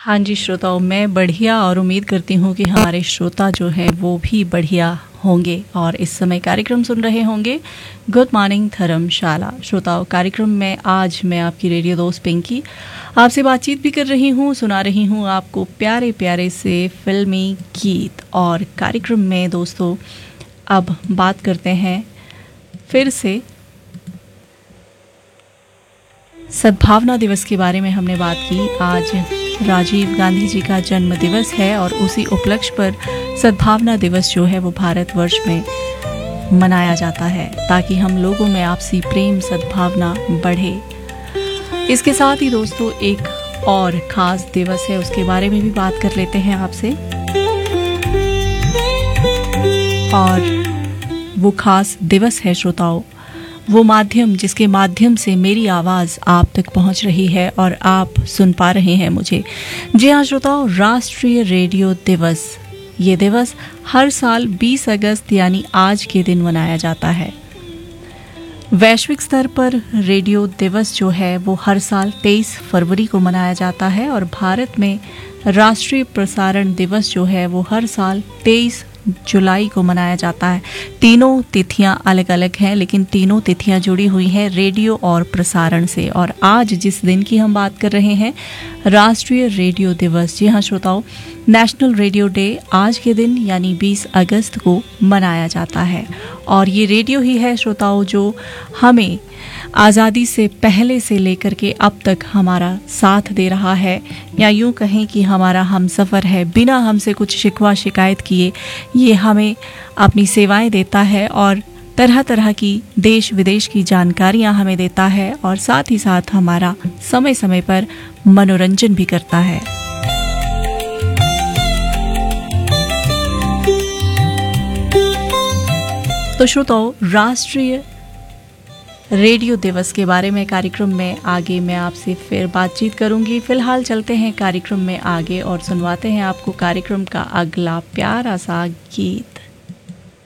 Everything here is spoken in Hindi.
हाँ जी श्रोताओं, मैं बढ़िया और उम्मीद करती हूँ कि हमारे श्रोता जो है वो भी बढ़िया होंगे और इस समय कार्यक्रम सुन रहे होंगे गुड मॉर्निंग धर्मशाला। श्रोताओं, कार्यक्रम में आज मैं आपकी रेडियो दोस्त पिंकी आपसे बातचीत भी कर रही हूँ, सुना रही हूँ आपको प्यारे प्यारे से फिल्मी गीत। और कार्यक्रम में दोस्तों अब बात करते हैं फिर से सद्भावना दिवस के बारे में। हमने बात की, आज राजीव गांधी जी का जन्म दिवस है और उसी उपलक्ष्य पर सद्भावना दिवस जो है वो भारतवर्ष में मनाया जाता है ताकि हम लोगों में आपसी प्रेम सद्भावना बढ़े। इसके साथ ही दोस्तों एक और खास दिवस है, उसके बारे में भी बात कर लेते हैं आपसे। और वो खास दिवस है श्रोताओं, वो माध्यम जिसके माध्यम से मेरी आवाज़ आप तक पहुंच रही है और आप सुन पा रहे हैं मुझे। जी हाँ श्रोताओं, राष्ट्रीय रेडियो दिवस। ये दिवस हर साल 20 अगस्त यानी आज के दिन मनाया जाता है। वैश्विक स्तर पर रेडियो दिवस जो है वो हर साल 23 फरवरी को मनाया जाता है और भारत में राष्ट्रीय प्रसारण दिवस जो है वो हर साल 23 जुलाई को मनाया जाता है। तीनों तिथियां अलग अलग हैं लेकिन तीनों तिथियां जुड़ी हुई हैं रेडियो और प्रसारण से। और आज जिस दिन की हम बात कर रहे हैं, राष्ट्रीय रेडियो दिवस। जी हाँ श्रोताओं, नेशनल रेडियो डे आज के दिन यानी 20 अगस्त को मनाया जाता है। और ये रेडियो ही है श्रोताओं जो हमें आज़ादी से पहले से लेकर के अब तक हमारा साथ दे रहा है, या यूं कहें कि हमारा हमसफ़र है। बिना हमसे कुछ शिकवा शिकायत किए ये हमें अपनी सेवाएं देता है और तरह तरह की देश विदेश की जानकारियां हमें देता है और साथ ही साथ हमारा समय समय पर मनोरंजन भी करता है। तो श्रोताओ, राष्ट्रीय रेडियो दिवस के बारे में कार्यक्रम में आगे मैं आपसे फिर बातचीत करूंगी। फिलहाल चलते हैं कार्यक्रम में आगे और सुनवाते हैं आपको कार्यक्रम का अगला प्यारा सा गीत।